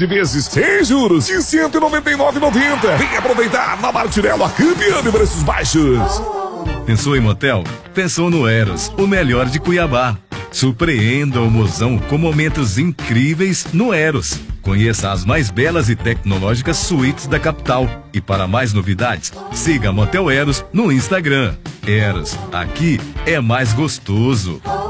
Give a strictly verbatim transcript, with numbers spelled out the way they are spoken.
doze vezes sem juros de cento e noventa e nove reais e noventa centavos. Vem aproveitar na Martirelo, a campeã de preços baixos. Pensou em motel? Pensou no Eros, o melhor de Cuiabá. Surpreenda o mozão com momentos incríveis no Eros. Conheça as mais belas e tecnológicas suítes da capital. E para mais novidades, siga Motel Eros no Instagram. Eros, aqui é mais gostoso.